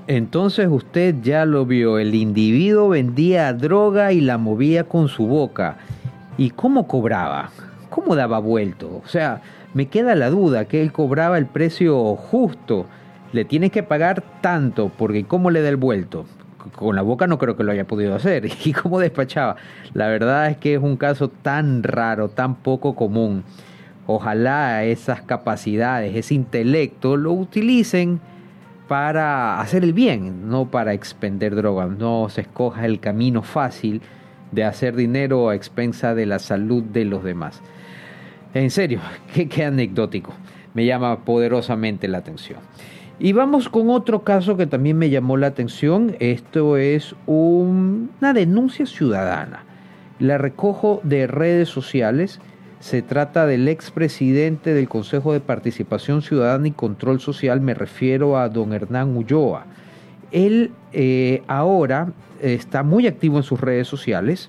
Entonces usted ya lo vio, el individuo vendía droga y la movía con su boca. ¿Y cómo cobraba? ¿Cómo daba vuelto? O sea, me queda la duda que él cobraba el precio justo. Le tiene que pagar tanto, porque ¿cómo le da el vuelto? Con la boca no creo que lo haya podido hacer. ¿Y cómo despachaba? La verdad es que es un caso tan raro, tan poco común. Ojalá esas capacidades, ese intelecto lo utilicen para hacer el bien, no para expender drogas. No se escoja el camino fácil de hacer dinero a expensa de la salud de los demás. En serio, qué anecdótico. Me llama poderosamente la atención. Y vamos con otro caso que también me llamó la atención. Esto es una denuncia ciudadana. La recojo de redes sociales. Se trata del expresidente del Consejo de Participación Ciudadana y Control Social. Me refiero a don Hernán Ulloa. Él ahora está muy activo en sus redes sociales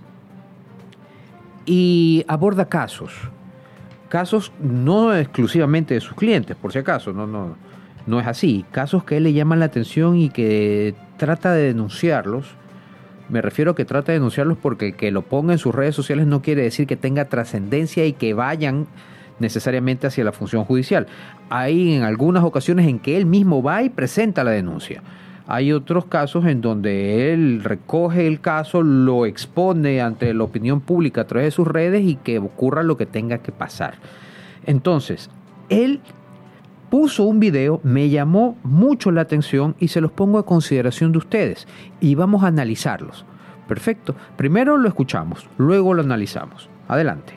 y aborda casos no exclusivamente de sus clientes, por si acaso, no es así, casos que a él le llaman la atención y que trata de denunciarlos. Me refiero a que trata de denunciarlos porque el que lo ponga en sus redes sociales no quiere decir que tenga trascendencia y que vayan necesariamente hacia la función judicial. Hay en algunas ocasiones en que él mismo va y presenta la denuncia. Hay otros casos en donde él recoge el caso, lo expone ante la opinión pública a través de sus redes y que ocurra lo que tenga que pasar. Entonces, él puso un video, me llamó mucho la atención y se los pongo a consideración de ustedes y vamos a analizarlos. Perfecto. Primero lo escuchamos, luego lo analizamos. Adelante.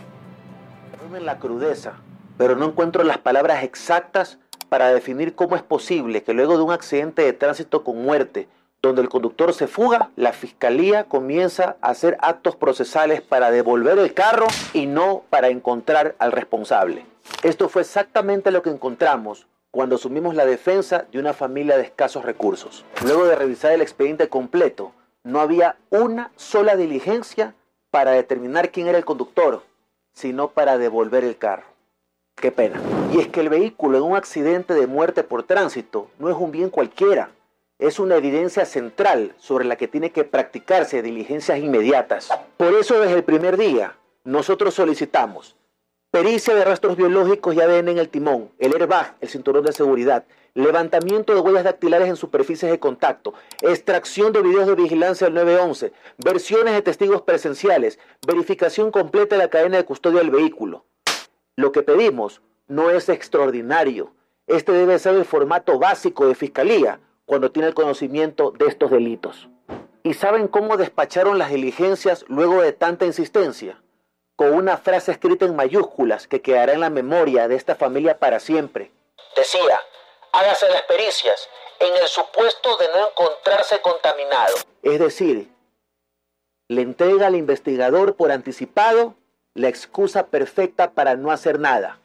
En la crudeza, pero no encuentro las palabras exactas para definir cómo es posible que luego de un accidente de tránsito con muerte, donde el conductor se fuga, la fiscalía comienza a hacer actos procesales para devolver el carro y no para encontrar al responsable. Esto fue exactamente lo que encontramos cuando asumimos la defensa de una familia de escasos recursos. Luego de revisar el expediente completo, no había una sola diligencia para determinar quién era el conductor, sino para devolver el carro. Qué pena. Y es que el vehículo en un accidente de muerte por tránsito no es un bien cualquiera. Es una evidencia central sobre la que tiene que practicarse diligencias inmediatas. Por eso desde el primer día nosotros solicitamos pericia de rastros biológicos y ADN en el timón, el airbag, el cinturón de seguridad, levantamiento de huellas dactilares en superficies de contacto, extracción de videos de vigilancia del 911, versiones de testigos presenciales, verificación completa de la cadena de custodia del vehículo. Lo que pedimos no es extraordinario. Este debe ser el formato básico de fiscalía cuando tiene el conocimiento de estos delitos. ¿Y saben cómo despacharon las diligencias luego de tanta insistencia? Con una frase escrita en mayúsculas que quedará en la memoria de esta familia para siempre. Decía: hágase las pericias en el supuesto de no encontrarse contaminado. Es decir, le entrega al investigador por anticipado la excusa perfecta para no hacer nada.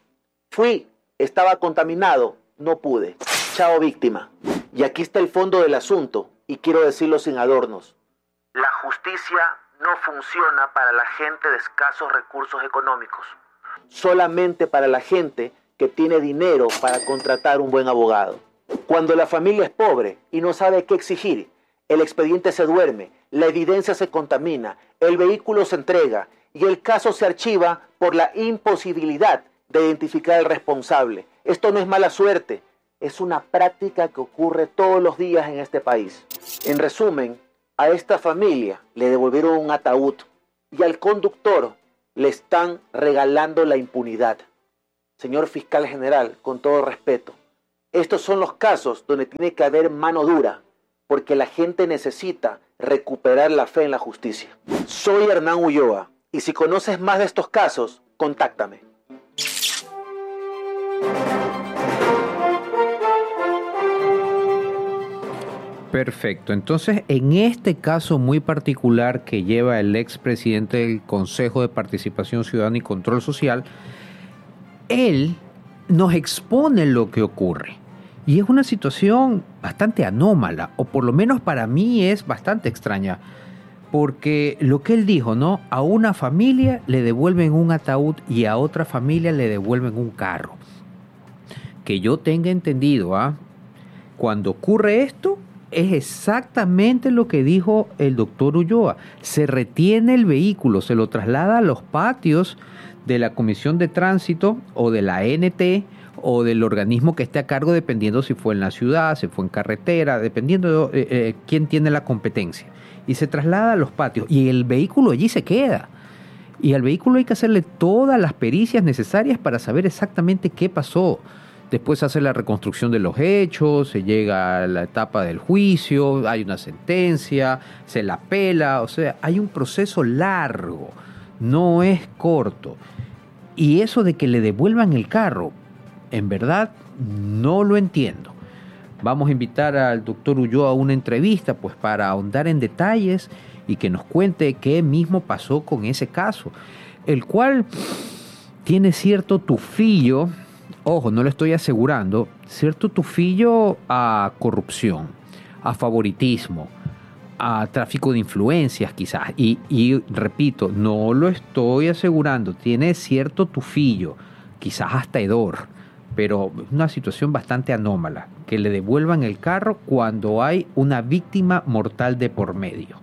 Estaba contaminado, no pude. Chao víctima. Y aquí está el fondo del asunto, y quiero decirlo sin adornos. La justicia no funciona para la gente de escasos recursos económicos. Solamente para la gente que tiene dinero para contratar un buen abogado. Cuando la familia es pobre y no sabe qué exigir, el expediente se duerme, la evidencia se contamina, el vehículo se entrega y el caso se archiva por la imposibilidad de identificar al responsable. Esto no es mala suerte, es una práctica que ocurre todos los días en este país. En resumen, a esta familia le devolvieron un ataúd y al conductor le están regalando la impunidad. Señor fiscal general, con todo respeto, estos son los casos donde tiene que haber mano dura, porque la gente necesita recuperar la fe en la justicia. Soy Hernán Ulloa, y si conoces más de estos casos, contáctame. Perfecto. Entonces, en este caso muy particular que lleva el expresidente del Consejo de Participación Ciudadana y Control Social, él nos expone lo que ocurre. Y es una situación bastante anómala, o por lo menos para mí es bastante extraña. Porque lo que él dijo, ¿no? A una familia le devuelven un ataúd y a otra familia le devuelven un carro. Que yo tenga entendido, cuando ocurre esto, es exactamente lo que dijo el doctor Ulloa. Se retiene el vehículo, se lo traslada a los patios de la Comisión de Tránsito o de la ANT o del organismo que esté a cargo, dependiendo si fue en la ciudad, si fue en carretera, dependiendo de quién tiene la competencia. Y se traslada a los patios y el vehículo allí se queda. Y al vehículo hay que hacerle todas las pericias necesarias para saber exactamente qué pasó. Después se hace la reconstrucción de los hechos, se llega a la etapa del juicio, hay una sentencia, se la apela, o sea, hay un proceso largo, no es corto. Y eso de que le devuelvan el carro, en verdad no lo entiendo. Vamos a invitar al doctor Ulloa a una entrevista, pues para ahondar en detalles y que nos cuente qué mismo pasó con ese caso, el cual tiene cierto tufillo, ojo, no le estoy asegurando, cierto tufillo a corrupción, a favoritismo, a tráfico de influencias quizás, y repito, no lo estoy asegurando, tiene cierto tufillo, quizás hasta hedor, pero una situación bastante anómala, que le devuelvan el carro cuando hay una víctima mortal de por medio.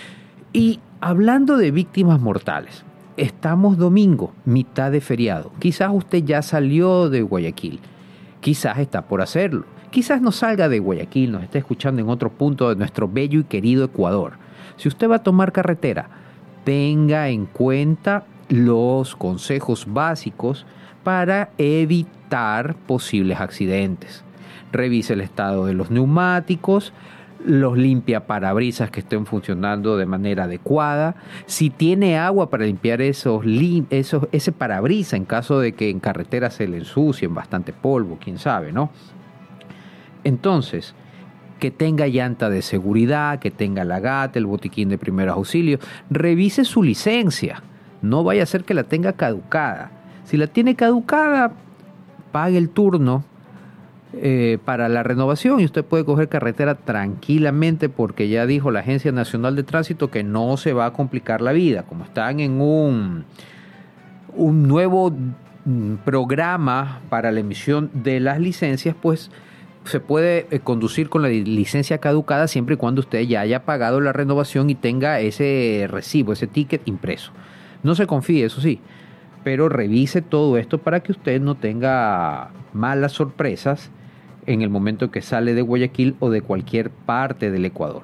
Y hablando de víctimas mortales, estamos domingo, mitad de feriado. Quizás usted ya salió de Guayaquil, quizás está por hacerlo, quizás no salga de Guayaquil, nos esté escuchando en otro punto de nuestro bello y querido Ecuador. Si usted va a tomar carretera, tenga en cuenta los consejos básicos para evitar posibles accidentes. Revise el estado de los neumáticos, los limpiaparabrisas que estén funcionando de manera adecuada. Si tiene agua para limpiar ese parabrisa en caso de que en carretera se le ensucien, bastante polvo, quién sabe, ¿no? Entonces, que tenga llanta de seguridad, que tenga la gata, el botiquín de primeros auxilios. Revise su licencia, no vaya a ser que la tenga caducada. Si la tiene caducada, pague el turno para la renovación y usted puede coger carretera tranquilamente, porque ya dijo la Agencia Nacional de Tránsito que no se va a complicar la vida. Como están en un nuevo programa para la emisión de las licencias, pues se puede conducir con la licencia caducada siempre y cuando usted ya haya pagado la renovación y tenga ese recibo, ese ticket impreso. No se confíe, eso sí, pero revise todo esto para que usted no tenga malas sorpresas en el momento que sale de Guayaquil o de cualquier parte del Ecuador.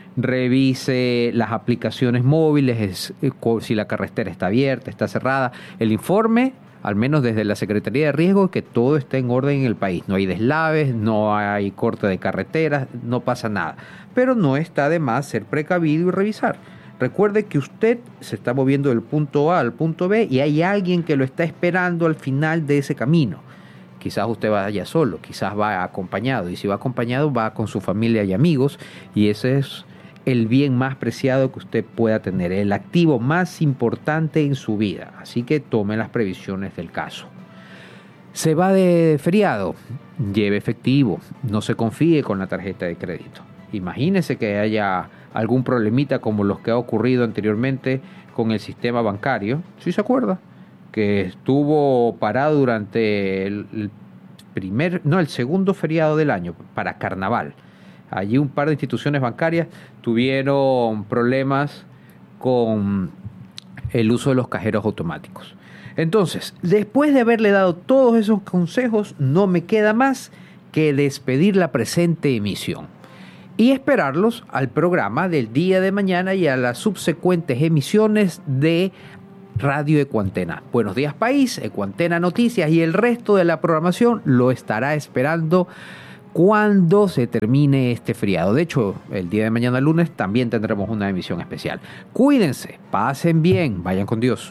Revise las aplicaciones móviles, si la carretera está abierta, está cerrada. El informe, al menos desde la Secretaría de Riesgo, que todo está en orden en el país. No hay deslaves, no hay corte de carreteras, no pasa nada. Pero no está de más ser precavido y revisar. Recuerde que usted se está moviendo del punto A al punto B y hay alguien que lo está esperando al final de ese camino. Quizás usted vaya solo, quizás va acompañado, y si va acompañado va con su familia y amigos, y ese es el bien más preciado que usted pueda tener, el activo más importante en su vida. Así que tome las previsiones del caso. Se va de feriado, lleve efectivo, no se confíe con la tarjeta de crédito. Imagínese que haya algún problemita como los que ha ocurrido anteriormente con el sistema bancario, ¿sí se acuerda? Que estuvo parado durante el segundo feriado del año, para Carnaval. Allí un par de instituciones bancarias tuvieron problemas con el uso de los cajeros automáticos. Entonces, después de haberle dado todos esos consejos, no me queda más que despedir la presente emisión y esperarlos al programa del día de mañana y a las subsecuentes emisiones de Radio Ecuantena. Buenos días país, Ecuantena Noticias y el resto de la programación lo estará esperando cuando se termine este feriado. De hecho, el día de mañana lunes también tendremos una emisión especial. Cuídense, pasen bien, vayan con Dios.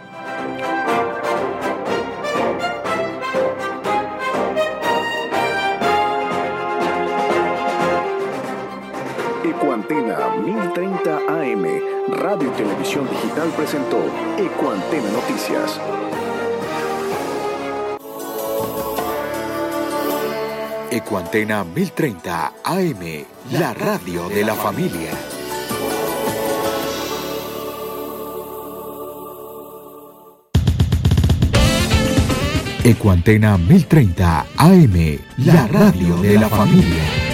Ecuantena 1030 AM, Radio y Televisión Digital presentó Ecuantena Noticias. Ecuantena 1030 AM, la radio de la familia. Ecuantena 1030 AM, la radio de la familia.